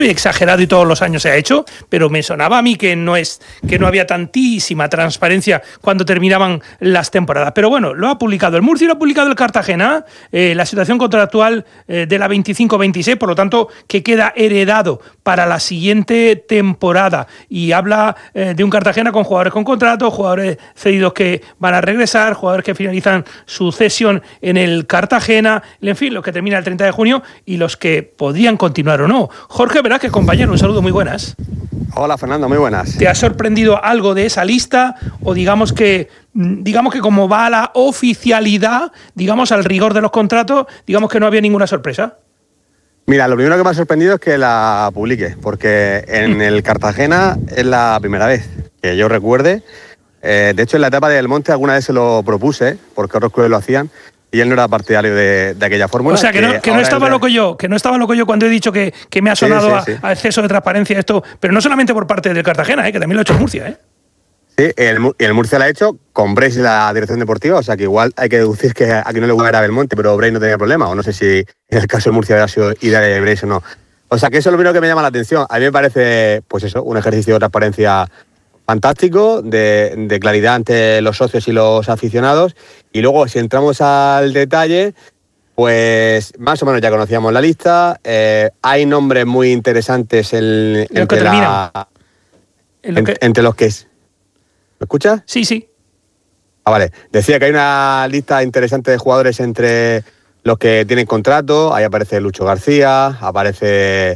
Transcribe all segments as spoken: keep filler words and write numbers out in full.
exagerado y todos los años se ha hecho, pero me sonaba a mí que no es que no había tantísima transparencia cuando terminaban las temporadas. Pero bueno, lo ha publicado el Murcia y lo ha publicado el Cartagena, eh, la situación contractual eh, de la veinticinco veintiséis, por lo tanto, que queda heredado para la siguiente temporada. Y habla eh, de un Cartagena con jugadores con contrato, jugadores cedidos que van a regresar, jugadores que finalizan su cesión en el Cartagena, en fin, los que terminan el treinta de junio y los que podrían continuar o no. Jorge Velázquez, compañero, un saludo, muy buenas. Hola, Fernando, muy buenas. ¿Te ha sorprendido algo de esa lista o digamos que digamos que como va a la oficialidad, digamos al rigor de los contratos, digamos que no había ninguna sorpresa? Mira, lo primero que me ha sorprendido es que la publique, porque en el Cartagena es la primera vez que yo recuerde. Eh, de hecho, en la etapa del Monte alguna vez se lo propuse, porque otros clubes lo hacían, y él no era partidario de, de aquella fórmula. O sea, que, que no, que no estaba el... loco yo, que no estaba loco yo cuando he dicho que, que me ha sonado sí, sí, sí. A, a exceso de transparencia esto, pero no solamente por parte del Cartagena, ¿eh? Que también lo ha hecho Murcia, ¿eh? Sí, el, el Murcia lo ha hecho con Brais y la dirección deportiva, o sea que igual hay que deducir que aquí no le gusta a Belmonte, pero Brais no tenía problema, o no sé si en el caso de Murcia había sido idea de Brais o no. O sea que eso es lo primero que me llama la atención. A mí me parece, pues eso, un ejercicio de transparencia fantástico, de, de claridad ante los socios y los aficionados. Y luego, si entramos al detalle, pues más o menos ya conocíamos la lista. Eh, hay nombres muy interesantes en, entre, la, en en, que... entre los que es. ¿Me escuchas? Sí, sí. Ah, vale. Decía que hay una lista interesante de jugadores entre los que tienen contrato. Ahí aparece Lucho García, aparece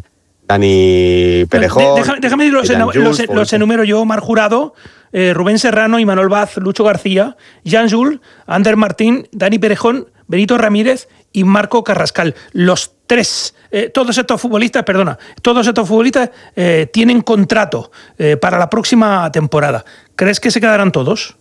Dani Perejón. Déjame, déjame los, en, Jules, los, los enumero yo, Omar Jurado, eh, Rubén Serrano, Imanol Vaz, Lucho García, Jean Jules, Ander Martín, Dani Perejón, Benito Ramírez y Marco Carrascal. Los tres, eh, todos estos futbolistas, perdona, todos estos futbolistas eh, tienen contrato eh, para la próxima temporada. ¿Crees que se quedarán todos?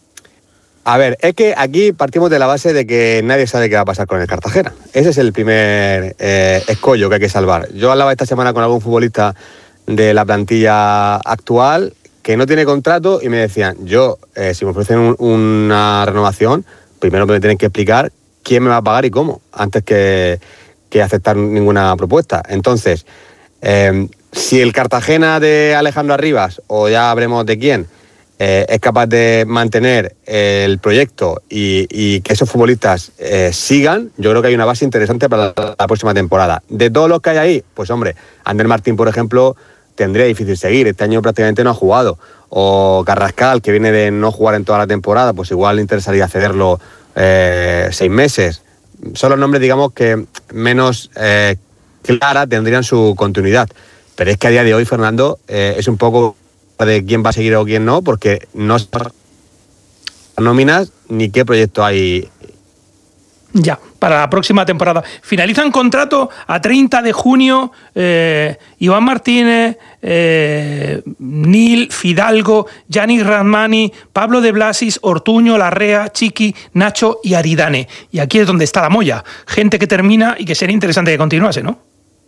A ver, es que aquí partimos de la base de que nadie sabe qué va a pasar con el Cartagena. Ese es el primer eh, escollo que hay que salvar. Yo hablaba esta semana con algún futbolista de la plantilla actual que no tiene contrato y me decían, yo, eh, si me ofrecen un, una renovación, primero me tienen que explicar quién me va a pagar y cómo, antes que, que aceptar ninguna propuesta. Entonces, eh, si el Cartagena de Alejandro Arribas, o ya hablemos de quién, Eh, es capaz de mantener el proyecto y, y que esos futbolistas eh, sigan, yo creo que hay una base interesante para la, la próxima temporada. De todos los que hay ahí, pues hombre, Ander Martín, por ejemplo, tendría difícil seguir, este año prácticamente no ha jugado, o Carrascal, que viene de no jugar en toda la temporada, pues igual le interesaría cederlo eh, seis meses. Son los nombres, digamos, que menos eh, clara tendrían su continuidad, pero es que a día de hoy, Fernando, eh, es un poco de quién va a seguir o quién no, porque no se nóminas ni qué proyecto hay. Ya, para la próxima temporada. Finalizan contrato a treinta de junio eh, Iván Martínez, eh, Nil, Fidalgo, Yanis Rahmani, Pablo de Blasis, Ortuño, Larrea, Chiqui, Nacho y Aridane. Y aquí es donde está la molla. Gente que termina y que sería interesante que continuase, ¿no?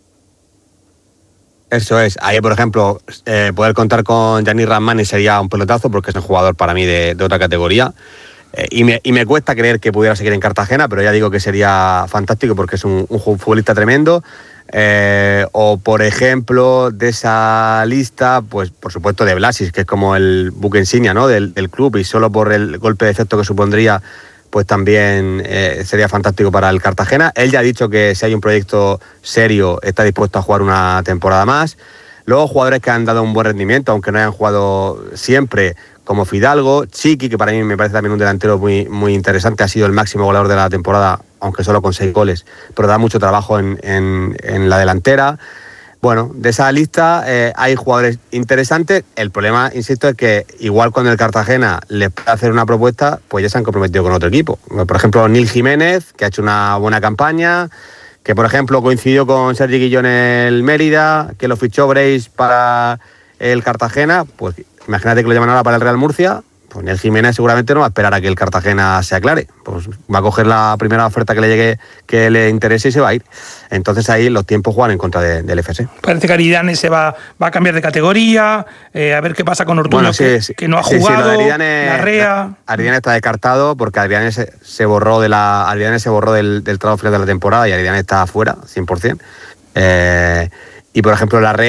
Eso es. Ahí, por ejemplo, eh, poder contar con Yanis Rahmani sería un pelotazo porque es un jugador para mí de, de otra categoría. Eh, y, me, y me cuesta creer que pudiera seguir en Cartagena, pero ya digo que sería fantástico porque es un, un futbolista tremendo. Eh, o, por ejemplo, de esa lista, pues por supuesto de Blasis, que es como el buque insignia, ¿no?, del, del club, y solo por el golpe de efecto que supondría, pues también eh, sería fantástico para el Cartagena. Él ya ha dicho que si hay un proyecto serio está dispuesto a jugar una temporada más. Luego jugadores que han dado un buen rendimiento, aunque no hayan jugado siempre, como Fidalgo, Chiqui, que para mí me parece también un delantero muy, muy interesante, ha sido el máximo goleador de la temporada, aunque solo con seis goles, pero da mucho trabajo en, en, en la delantera. Bueno, de esa lista eh, hay jugadores interesantes. El problema, insisto, es que igual cuando el Cartagena les puede hacer una propuesta, pues ya se han comprometido con otro equipo. Por ejemplo, Nil Jiménez, que ha hecho una buena campaña, que por ejemplo coincidió con Sergi Guillón en el Mérida, que lo fichó Brais para el Cartagena. Pues imagínate que lo llaman ahora para el Real Murcia. Pues Nil Jiménez seguramente no va a esperar a que el Cartagena se aclare. Pues va a coger la primera oferta que le llegue, que le interese, y se va a ir. Entonces ahí los tiempos juegan en contra de, del F C. Parece que Aridane se va, va a cambiar de categoría, eh, a ver qué pasa con Ortuño, bueno, sí, que, sí, que no ha sí, jugado, sí, Aridane, Larrea. Aridane está descartado porque Aridane se, se borró, de la, Aridane se borró del, del tramo final de la temporada y Aridane está fuera, cien por ciento. Eh, y por ejemplo la Real